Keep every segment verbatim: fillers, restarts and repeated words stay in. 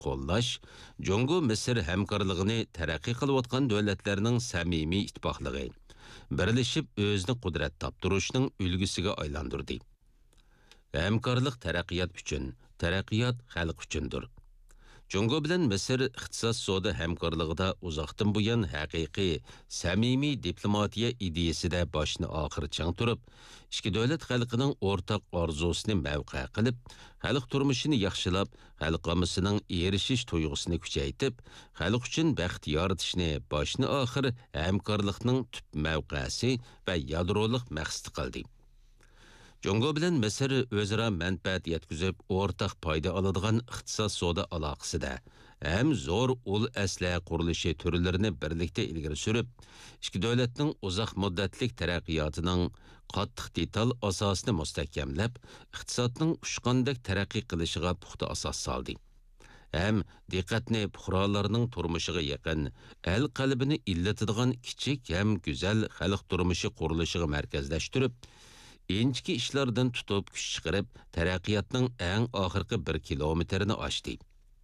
qo'llash, Jongo-Misr hamkorligini taraqqiy qilayotgan davlatlarning samimiy ittifoqligi, birlashib o'zini qudrat toptirishning ulgisiga aylantirdi. Hamkorlik taraqqiyot uchun, taraqqiyot xalq uchundir. Jongo bilan Misr iqtisod savdo hamkorligida uzoqdan buyon haqiqiy, samimiy diplomatiya ideyasida boshni oxir chang turib, ikki davlat xalqining o'rtaq orzusini mavqe qilib, xalq turmushini yaxshilab, xalq omasining erishish tuyg'usini kuchaytirib, xalq uchun baxt yaratishni boshni oxir hamkorlikning tub mavqesi va yadrolik maqsad qildi. Jongo bilan Misr o'zaro manfaat yetkazib, o'rtaq foyda oladigan iqtisod savdo aloqasida ham zo'r ul asla qurilishi turlarini birlikda ilgari surib, ikki davlatning uzoq muddatlik taraqqiyotining qattiq detal asosini mustahkamlab, iqtisodning ushqandek taraqqiy qilishiga puxta asos soldi. Ham diqqatni fuqarolarning turmushiga yaqin, el qalbini illatadigan kichik ham go'zal xalq turmushi qurilishiga markazlashtirib, inchki ishlardan tutib kuch chiqarib, taraqqiyotning eng oxirgi bir kilometrini oshdi.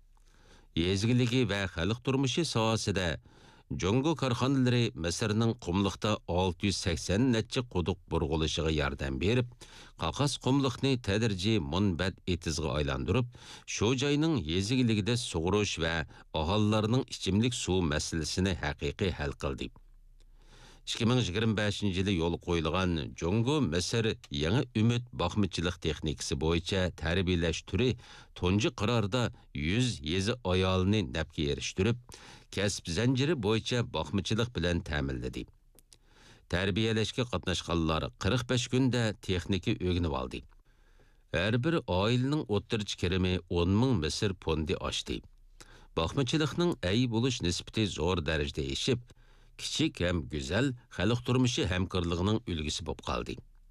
Yezgiligi va xalq turmushi sohasida Jongo korxonalari Misrning qumliqda olti yuz sakson necha quduq burg'ilishiga yordam berib, qaqas qumliqni tadrijiy munbat etizga aylantirib, shu joyning yezgiligida sug'urish va aholilarning ichimlik suv masalasini haqiqiy hal qildi. ikki ming yigirma beshinchi yili yo'l qo'yilgan Jongo Misr yangi umid boqmichilik texnikasi bo'yicha tarbiyalash turi tunji qarorda yuz yezi ayolni nafga erishtirib, kasb zanjiri bo'yicha boqmichilik bilan ta'minladi. Tarbiyalashga qatnashganlar qirq besh kunda texnika o'rganib oldi. Har bir oilaning o'ttirchi kirimi o'n ming Misr fondi oshdi. Boqmichilikning ay bo'lish nisbati zo'r darajada eshib, kichik ham go'zal xalq turmushi hamkorligining ulgisi bo'lib qoldi.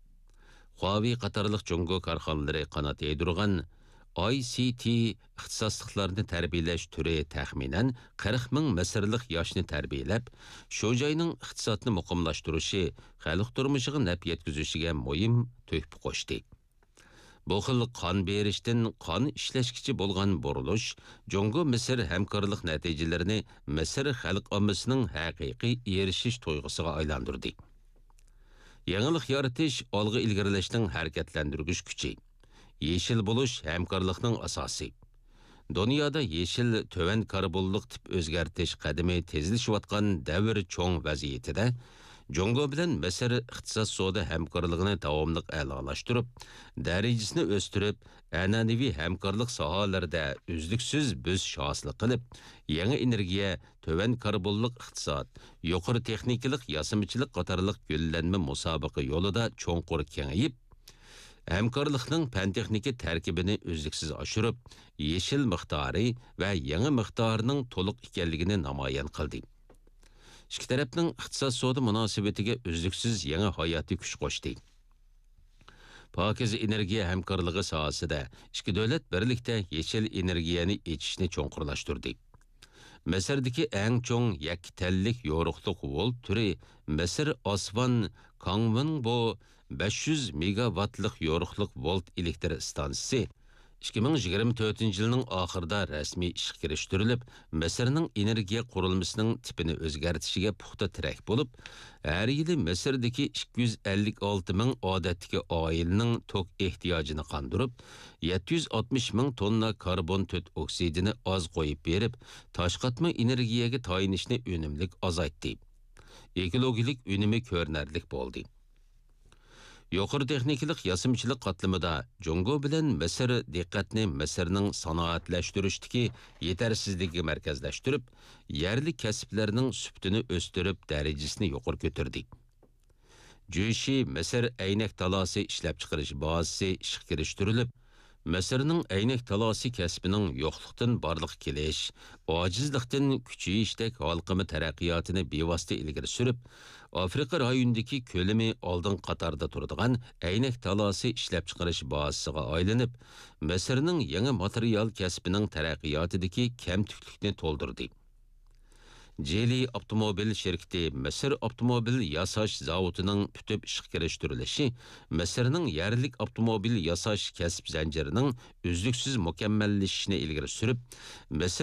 Huawei qatorliq Jongo korxonalari qanot yaydirgan I C T ixtisosliqlarni tarbiyalash turi taxminan qirq ming misrlik yoshni tarbiyalab, shu joyning iqtisodni muqimlashtirishi, xalq turmushiga naf yetkazishiga muhim tuhfa qo'shdi. Bu xil qon berishdan qon ishlashkichi bo'lgan burilish, Jongo Misr hamkorlik natijalarini Misr xalq ommasining haqiqiy erishish tuyg'usiga aylantirdi. Yangilik yaratish, olg'a ilgarilashning harakatlantirgich kuchi. Yeşil bo'lish hamkorlikning asosi. Dunyoda yeşil töven karbonlik tip o'zgartish qadami tezlashayotgan davr cho'ng vaziyatida Jongo bilan Misr iqtisod savdo hamkorligini davomli a'lolashtirib, darajasini o'stirib, an'anaviy hamkorlik sohalarida uzluksiz bo'sish hosil qilib, yangi energiya, töven karbonlik iqtisod, yuqori texnikalik yasamichilik qatorliq yo'llanma musobaqa yo'lida cho'nqur kengayib, hamkorlikning fan-texnika tarkibini uzluksiz oshirib, yeşil miqdori va yangi miqdorining to'liq ekanligini namoyon qildi. İki tarafning iqtisod savdo munosabatiga uzluksiz yangi hayotiy kuch qo'shdi. Pokiz energiya hamkorligi sohasida ikki davlat birlikda yeşil energiyani echishni cho'nqurlashtirdi. Misrdagi eng cho'ng yaktallik yo'riqliq volt turi Misr Osman Kangwon bu besh yuz megawattlik yo'riqliq volt elektr stansiyasi ikki ming yigirma to'rtinchi yilning oxirida rasmiy ishga kirishtirilib, Misrning energiya qurilmasining tipini o'zgartishiga puxta tirak bo'lib, har yili Misrdagi ikki yuz ellik olti ming odatdagi oilaning tok ehtiyojini qondirib, yetti yuz oltmish ming tonna karbon to'rt oksidini oz qo'yib berib, toshqatma energiyaga tayinishni unumlik azaytdi. Ekologik unumi ko'rinarlik bo'ldi. Yuqori texnikalik yasimchilik qatlamida Jongo bilan Misr diqqatni Misrning sanoatlashtirish-dagi yetarsizligiga markazlashtirib, yerli kasblarning sifatini o'stirib, darajasini yuqori ko'tardi. Jushi Misr aynak talosi ishlab chiqarish bazasi ishga kirishtirilib, Misrning aynak talosi kasbining yo'qlikdan barliq kelish, ojizlikdan kuchayishdek halqimi taraqqiyotini bevosita ilgari surib, Afrika rayonidagi ko'lami oldin qatorda turadigan aynak talosi ishlab chiqarish bazasiga aylanib, Misrning yangi material kasbining taraqqiyotidagi kamtuklikni to'ldirdi. Jeli avtomobil şirketi Misr avtomobil yasash zavodining putib ishga kirishtirilishi Misrning yerlik avtomobil yasash kasb zanjirining uzluksiz mukammallashishini ilgari surib, Misr